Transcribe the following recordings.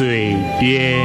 水边。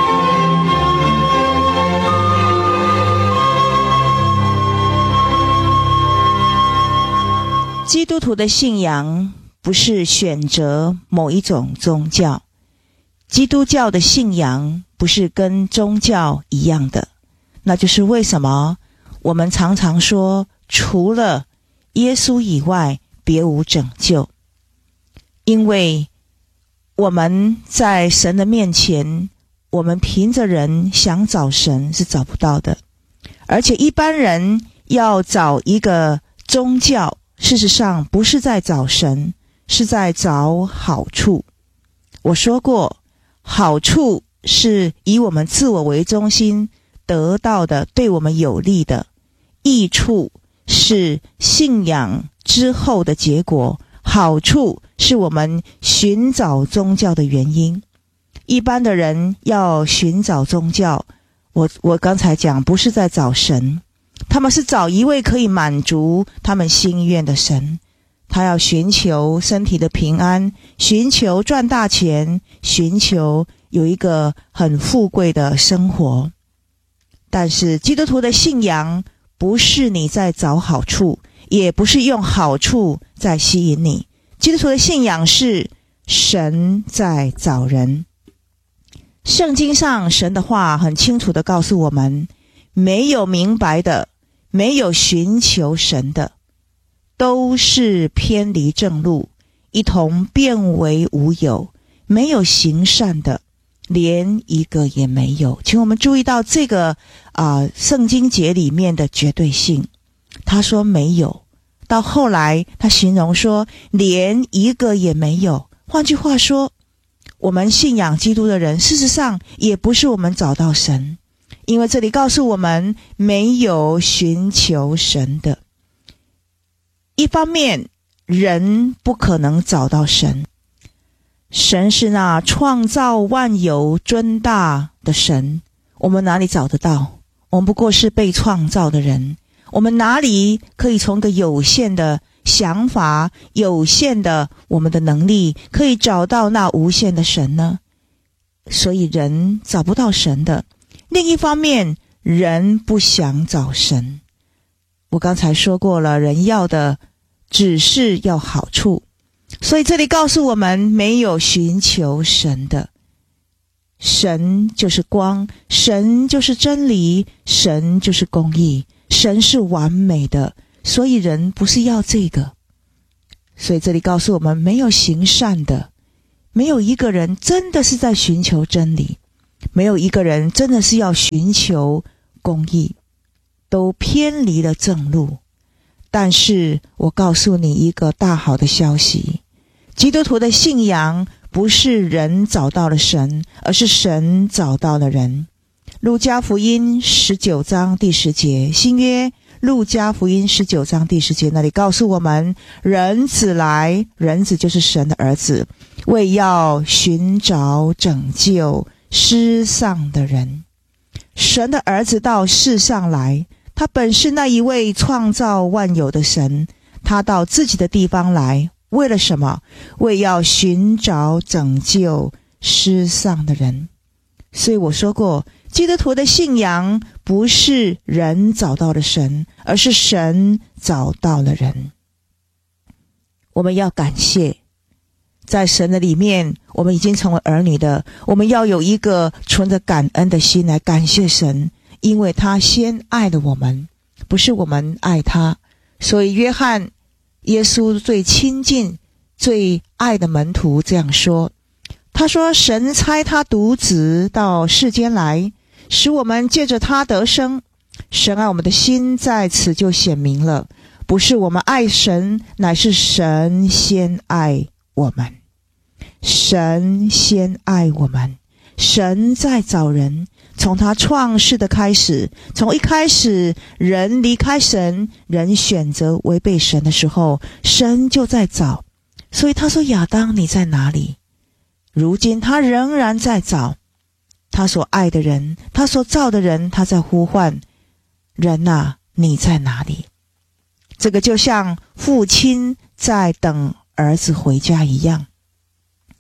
基督徒的信仰不是选择某一种宗教，基督教的信仰不是跟宗教一样的，那就是为什么我们常常说除了耶稣以外别无拯救。因为我们在神的面前，我们凭着人想找神是找不到的，而且一般人要找一个宗教，事实上不是在找神，是在找好处。我说过，好处是以我们自我为中心得到的，对我们有利的；益处是信仰之后的结果，好处是我们寻找宗教的原因。一般的人要寻找宗教，我刚才讲不是在找神，他们是找一位可以满足他们心愿的神。他要寻求身体的平安，寻求赚大钱，寻求有一个很富贵的生活。但是基督徒的信仰不是你在找好处，也不是用好处在吸引你。基督徒的信仰是神在找人。圣经上神的话很清楚地告诉我们，没有明白的，没有寻求神的，都是偏离正路，一同变为无有，没有行善的，连一个也没有。请我们注意到这个圣经节里面的绝对性。他说没有，到后来他形容说连一个也没有。换句话说，我们信仰基督的人，事实上也不是我们找到神，因为这里告诉我们没有寻求神的。一方面，人不可能找到神，神是那创造万有尊大的神，我们哪里找得到？我们不过是被创造的人，我们哪里可以从一个有限的想法，有限的我们的能力，可以找到那无限的神呢？所以人找不到神的。另一方面，人不想找神。我刚才说过了，人要的只是要好处，所以这里告诉我们没有寻求神的。神就是光，神就是真理，神就是公义，神是完美的，所以人不是要这个。所以这里告诉我们没有行善的，没有一个人真的是在寻求真理，没有一个人真的是要寻求公义，都偏离了正路。但是我告诉你一个大好的消息，基督徒的信仰不是人找到了神，而是神找到了人。路加福音19章第10节，新约路加福音19章第10节，那里告诉我们，人子来，人子就是神的儿子，为要寻找拯救失丧的人。神的儿子到世上来，他本是那一位创造万有的神，他到自己的地方来，为了什么？为要寻找拯救失丧的人。所以我说过，基督徒的信仰不是人找到了神，而是神找到了人。我们要感谢，在神的里面，我们已经成为儿女的，我们要有一个存着感恩的心来感谢神，因为他先爱了我们，不是我们爱他。所以约翰，耶稣最亲近最爱的门徒这样说，他说，神差他独子到世间来，使我们借着他得生。神爱我们的心在此就显明了，不是我们爱神，乃是神先爱我们。神先爱我们，神在找人。从他创世的开始，从一开始人离开神，人选择违背神的时候，神就在找。所以他说，亚当你在哪里？如今他仍然在找他所爱的人，他所造的人，他在呼唤人啊，你在哪里？这个就像父亲在等儿子回家一样。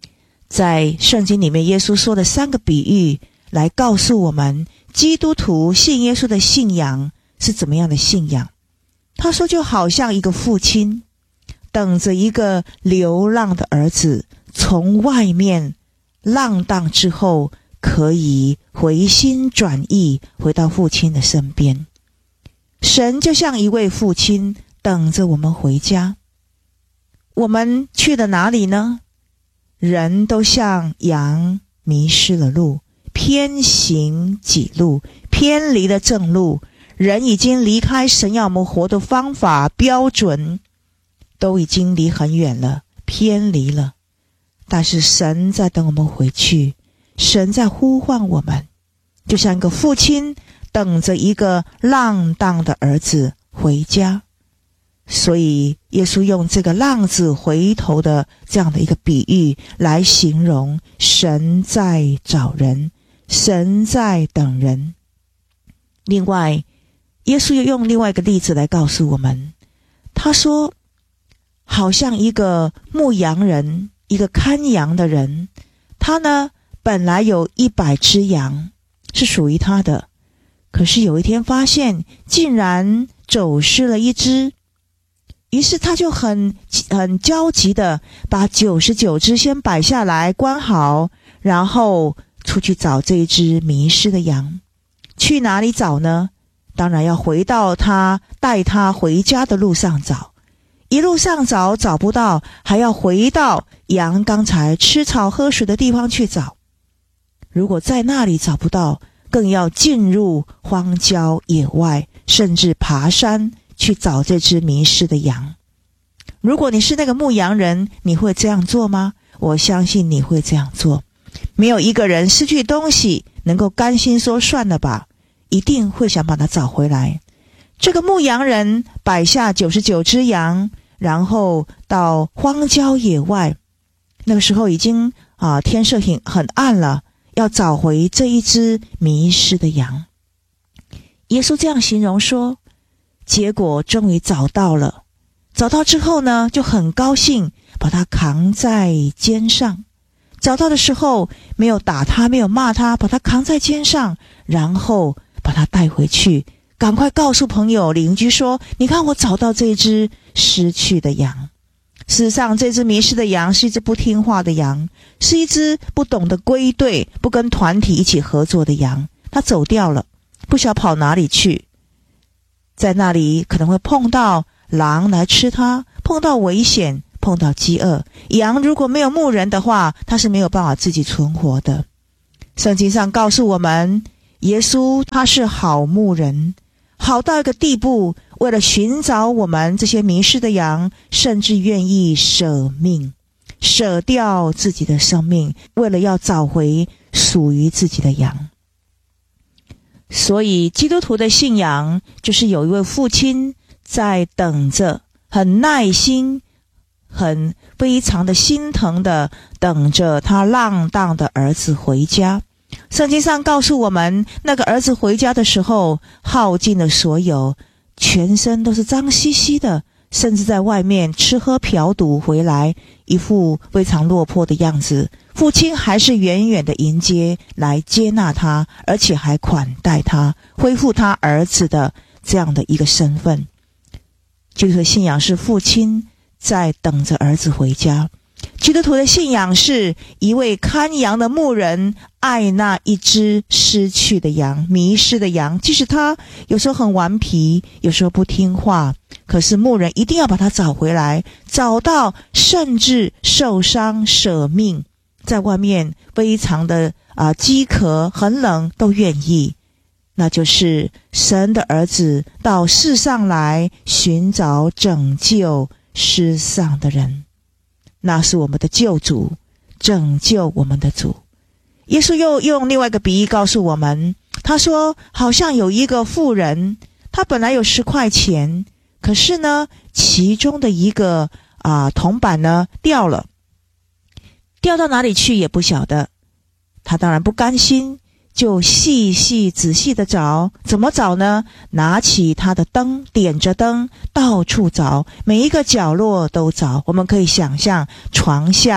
在圣经里面，耶稣说的3个比喻来告诉我们，基督徒信耶稣的信仰是怎么样的信仰。他说，就好像一个父亲等着一个流浪的儿子从外面浪荡之后，可以回心转意，回到父亲的身边。神就像一位父亲等着我们回家。我们去了哪里呢？人都像羊迷失了路，偏行己路，偏离了正路。人已经离开神要我们活的方法标准，都已经离很远了，偏离了。但是神在等我们回去，神在呼唤我们，就像一个父亲等着一个浪荡的儿子回家。所以耶稣用这个浪子回头的这样的一个比喻来形容神在找人，神在等人。另外，耶稣又用另外一个例子来告诉我们，他说好像一个牧羊人，一个看羊的人，他呢本来有100只羊是属于他的，可是有一天发现竟然走失了1只，于是他就很焦急的把99只先摆下来关好，然后出去找这一只迷失的羊。去哪里找呢？当然要回到他带他回家的路上找。一路上找找不到，还要回到羊刚才吃草喝水的地方去找。如果在那里找不到，更要进入荒郊野外，甚至爬山去找这只迷失的羊。如果你是那个牧羊人，你会这样做吗？我相信你会这样做。没有一个人失去东西能够甘心说算了吧，一定会想把它找回来。这个牧羊人摆下99只羊，然后到荒郊野外，那个时候已经天色很暗了，要找回这一只迷失的羊。耶稣这样形容说，结果终于找到了，找到之后呢，就很高兴把它扛在肩上。找到的时候没有打他，没有骂他，把他扛在肩上，然后把他带回去，赶快告诉朋友邻居说，你看我找到这只失去的羊。事实上，这只迷失的羊是一只不听话的羊，是一只不懂得归队，不跟团体一起合作的羊。它走掉了，不晓得跑哪里去，在那里可能会碰到狼来吃它，碰到危险，碰到饥饿。羊如果没有牧人的话，它是没有办法自己存活的。圣经上告诉我们，耶稣他是好牧人，好到一个地步，为了寻找我们这些迷失的羊，甚至愿意舍命，舍掉自己的生命，为了要找回属于自己的羊。所以基督徒的信仰就是有一位父亲在等着，很耐心，很非常的心疼的等着他浪荡的儿子回家。圣经上告诉我们，那个儿子回家的时候耗尽了所有，全身都是脏兮兮的，甚至在外面吃喝嫖赌回来，一副非常落魄的样子。父亲还是远远的迎接来接纳他，而且还款待他，恢复他儿子的这样的一个身份。基督徒的信仰是父亲在等着儿子回家。基督徒的信仰是一位看羊的牧人，爱那一只失去的羊，迷失的羊，即使他有时候很顽皮，有时候不听话，可是牧人一定要把他找回来，找到甚至受伤舍命，在外面非常的饥渴很冷都愿意。那就是神的儿子到世上来寻找拯救失丧的人，那是我们的救主，拯救我们的主。耶稣又用另外一个比喻告诉我们，他说好像有一个妇人，他本来有10块钱，可是呢其中的一个铜板呢掉了，掉到哪里去也不晓得。他当然不甘心，就细细仔细的找。怎么找呢？拿起他的灯，点着灯，到处找，每一个角落都找。我们可以想象，床下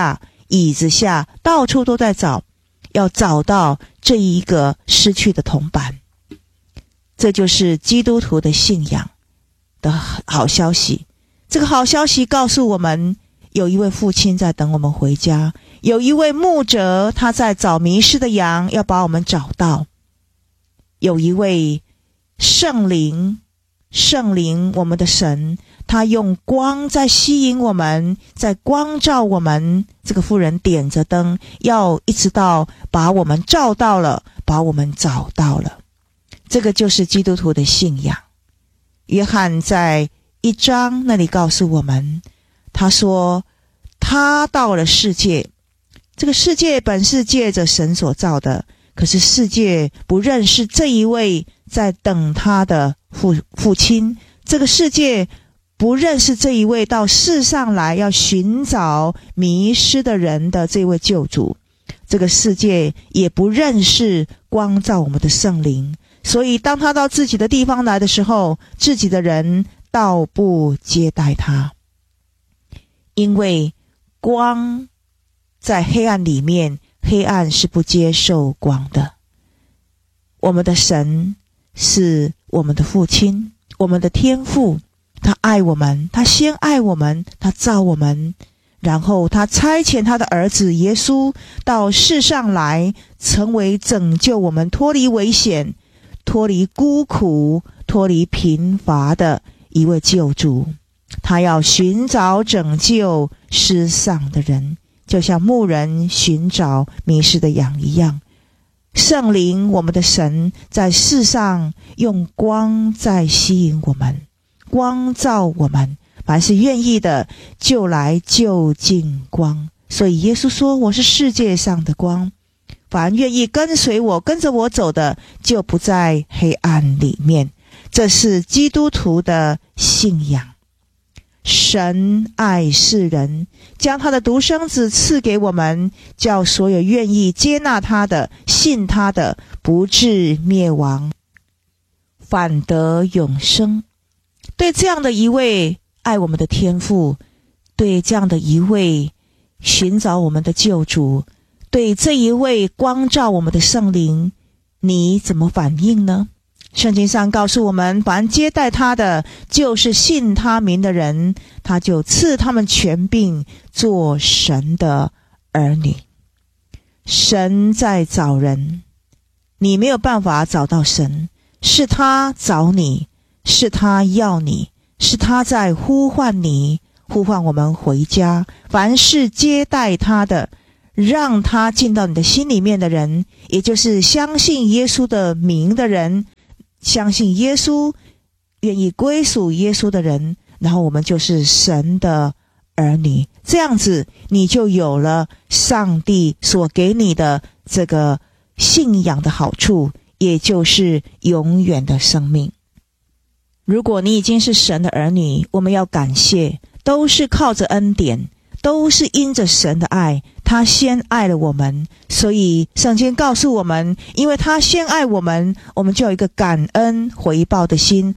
椅子下，到处都在找，要找到这一个失去的铜板。这就是基督徒的信仰的好消息。这个好消息告诉我们，有一位父亲在等我们回家，有一位牧者他在找迷失的羊，要把我们找到，有一位圣灵我们的神，他用光在吸引我们，在光照我们。这个妇人点着灯，要一直到把我们照到了，把我们找到了。这个就是基督徒的信仰。约翰在1章那里告诉我们，他说他到了世界，这个世界本是借着神所造的，可是世界不认识这一位在等他的父亲，这个世界不认识这一位到世上来要寻找迷失的人的这位救主，这个世界也不认识光照我们的圣灵。所以当他到自己的地方来的时候，自己的人倒不接待他，因为光在黑暗里面，黑暗是不接受光的。我们的神是我们的父亲，我们的天父，他爱我们，他先爱我们，他造我们，然后他差遣他的儿子耶稣到世上来，成为拯救我们脱离危险、脱离孤苦、脱离贫乏的一位救主。他要寻找拯救失丧的人，就像牧人寻找迷失的羊一样。圣灵我们的神在世上用光在吸引我们，光照我们，凡是愿意的就来就近光。所以耶稣说，我是世界上的光，凡愿意跟随我，跟着我走的，就不在黑暗里面。这是基督徒的信仰。神爱世人，将他的独生子赐给我们，叫所有愿意接纳他的、信他的，不至灭亡，反得永生。对这样的一位爱我们的天父，对这样的一位寻找我们的救主，对这一位光照我们的圣灵，你怎么反应呢？圣经上告诉我们，凡接待他的，就是信他名的人，他就赐他们权柄做神的儿女。神在找人，你没有办法找到神，是他找你，是他要你，是他在呼唤你，呼唤我们回家。凡是接待他的，让他进到你的心里面的人，也就是相信耶稣的名的人，相信耶稣，愿意归属耶稣的人，然后我们就是神的儿女。这样子你就有了上帝所给你的这个信仰的好处，也就是永远的生命。如果你已经是神的儿女，我们要感谢，都是靠着恩典，都是因着神的爱，他先爱了我们。所以圣经告诉我们，因为他先爱我们，我们就有一个感恩回报的心。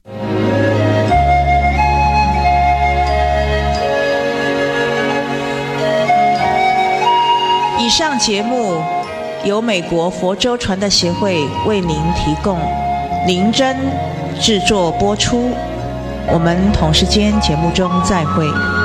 以上节目由美国佛州传道协会为您提供，林真制作播出。我们同时间节目中再会。